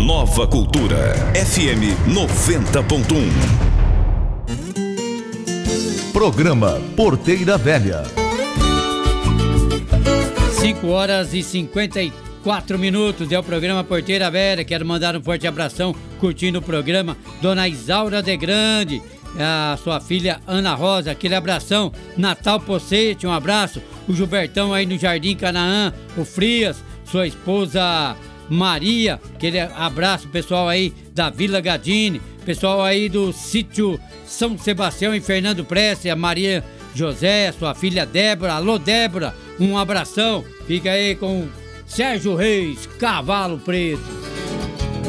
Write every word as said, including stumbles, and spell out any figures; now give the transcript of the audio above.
Nova Cultura, F M noventa ponto um. Programa Porteira Velha. cinco horas e cinquenta e quatro minutos é o programa Porteira Velha. Quero mandar um forte abração, curtindo o programa, Dona Isaura de Grande, a sua filha Ana Rosa, aquele abração. Natal Pocete, um abraço. O Gilbertão aí no Jardim Canaã, o Frias, sua esposa Maria, aquele abraço, pessoal aí da Vila Gadini, pessoal aí do sítio São Sebastião em Fernando Preste, a Maria José, sua filha Débora. Alô, Débora, um abração. Fica aí com Sérgio Reis, Cavalo Preto.